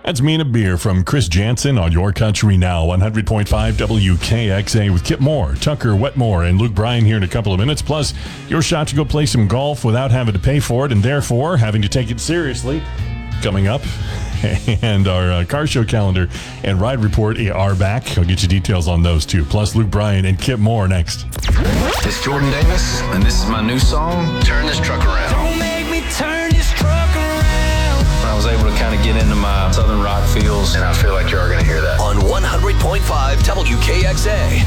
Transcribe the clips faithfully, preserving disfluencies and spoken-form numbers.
That's Mina Beer from Chris Jansen on Your Country Now, one hundred point five W K X A with Kip Moore, Tucker Wetmore, and Luke Bryan here in a couple of minutes. Plus, your shot to go play some golf without having to pay for it and therefore having to take it seriously. Coming up. And our uh, car show calendar and ride report are back. I'll get you details on those too. Plus, Luke Bryan and Kip Moore next. It's Jordan Davis, and this is my new song, Turn This Truck Around. Don't make me turn this truck around. I was able to kind of get into my southern rock feels, and I feel like you are going to hear that. On one hundred point five W K X A.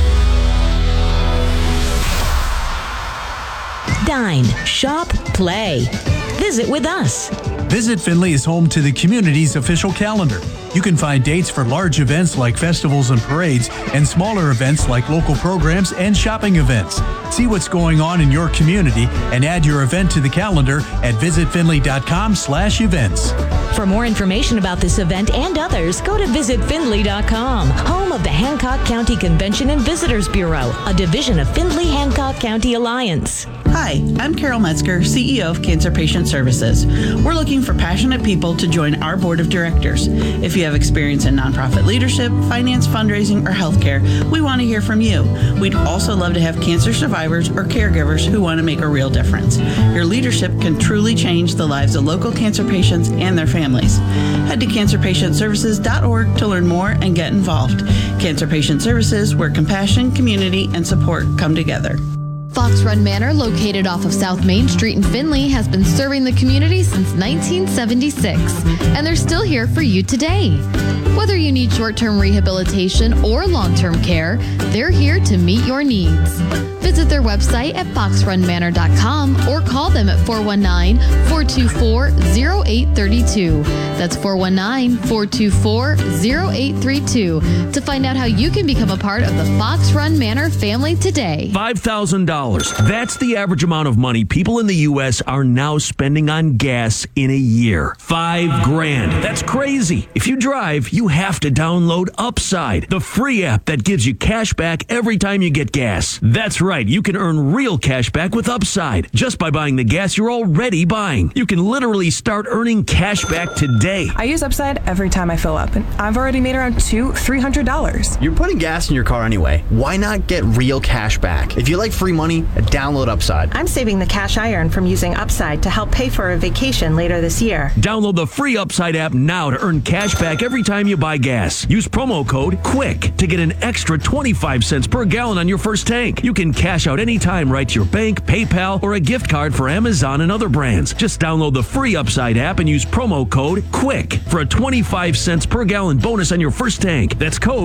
Dine, shop, play. Visit with us. Visit Findlay is home to the community's official calendar. You can find dates for large events like festivals and parades and smaller events like local programs and shopping events. See what's going on in your community and add your event to the calendar at visitfindlay.com slash events. For more information about this event and others, go to visit findlay dot com, home of the Hancock County Convention and Visitors Bureau, a division of Findlay-Hancock County Alliance. Hi, I'm Carol Metzger, C E O of Cancer Patient Services. We're looking for passionate people to join our board of directors. If you have experience in nonprofit leadership, finance, fundraising, or healthcare, we want to hear from you. We'd also love to have cancer survivors or caregivers who want to make a real difference. Your leadership can truly change the lives of local cancer patients and their families. Head to cancer patient services dot org to learn more and get involved. Cancer Patient Services, where compassion, community, and support come together. Fox Run Manor, located off of South Main Street in Findlay, has been serving the community since nineteen seventy-six, and they're still here for you today. Whether you need short-term rehabilitation or long-term care, they're here to meet your needs. Visit their website at fox run manor dot com or call them at four one nine, four two four, zero eight three two. That's four one nine, four two four, zero eight three two to find out how you can become a part of the Fox Run Manor family today. five thousand dollars. That's the average amount of money people in the U S are now spending on gas in a year. Five grand. That's crazy. If you drive, you have to download Upside, the free app that gives you cash back every time you get gas. That's right. You can earn real cash back with Upside just by buying the gas you're already buying. You can literally start earning cash back today. I use Upside every time I fill up, and I've already made around two, three hundred dollars. You're putting gas in your car anyway. Why not get real cash back? If you like free money, download Upside. I'm saving the cash I earn from using Upside to help pay for a vacation later this year. Download the free Upside app now to earn cash back every time you buy gas. Use promo code QUICK to get an extra twenty-five cents per gallon on your first tank. You can cash out anytime right to your bank, PayPal, or a gift card for Amazon and other brands. Just download the free Upside app and use promo code QUICK for a twenty-five cents per gallon bonus on your first tank. That's code